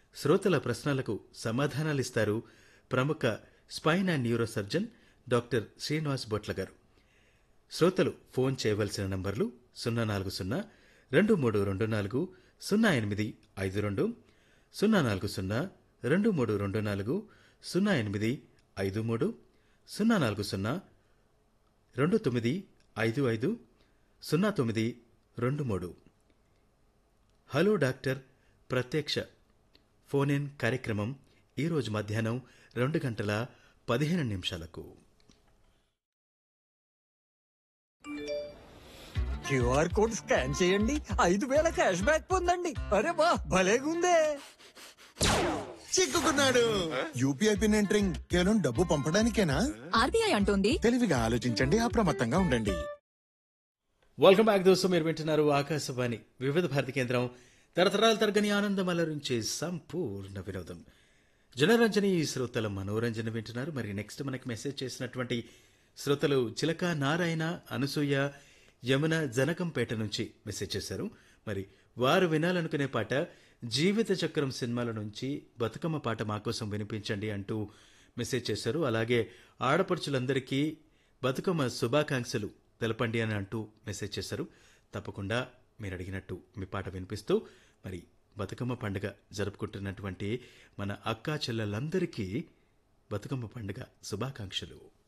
శ్రోతల ప్రశ్నలకు సమాధానాలిస్తారు ప్రముఖ spine and neuro surgeon doctor Srinivas బొట్ల గారు. శ్రోతలు ఫోన్ చేయవలసిన నంబర్లు 040-2324-0852, 040-2324-0853, 040-2955-0923. హలో డాక్టర్ ప్రత్యక్ష ఫోన్ ఇన్ కార్యక్రమం ఈరోజు మధ్యాహ్నం 2:15 క్యూఆర్ కోడ్ స్కాన్ చేయండి, 5,000 క్యాష్ బ్యాక్ పొందండి. అరే వా, భలేగుందే. చిక్కుకున్నాడు. యూపీఐ పిన్ ఎంటరింగ్ కేవలం డబ్బు పంపడానికేనా? ఆర్బీఐ అంటోంది తెలివిగా ఆలోచించండి, అప్రమత్తంగా ఉండండి. వెల్కమ్ బ్యాక్ దోస్తు. మీరు వింటున్నారు ఆకాశవాణి వివిధ భారతి కేంద్రం. తరతరాల తరగని ఆనందం అలరించే సంపూర్ణ వినోదం జనరంజని శ్రోతల మనోరంజన వింటున్నారు. మరి నెక్స్ట్ మనకి మెసేజ్ చేసినటువంటి శ్రోతలు చిలక నారాయణ, అనసూయ, యమున జనకంపేట నుంచి మెసేజ్ చేశారు. మరి వారు వినాలనుకునే పాట జీవిత చక్రం సినిమాల నుంచి బతుకమ్మ పాట మాకోసం వినిపించండి అంటూ మెసేజ్ చేశారు. అలాగే ఆడపడుచులందరికీ బతుకమ్మ శుభాకాంక్షలు తెలపండి అని అంటూ మెసేజ్ చేశారు. తప్పకుండా మీరు అడిగినట్టు మీ పాట వినిపిస్తూ మరి బతుకమ్మ పండుగ జరుపుకుంటున్నటువంటి మన అక్కా చెల్లెలందరికీ బతుకమ్మ పండుగ శుభాకాంక్షలు.